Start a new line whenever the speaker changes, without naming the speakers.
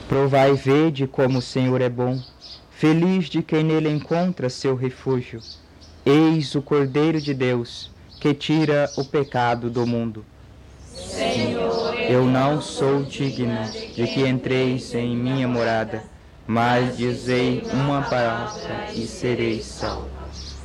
Provai e vede como o Senhor é bom, feliz de quem nele encontra seu refúgio. Eis o Cordeiro de Deus, que tira o pecado do mundo.
Senhor,
Eu não sou digno de que entreis em minha morada, mas dizei uma palavra e sereis salvos.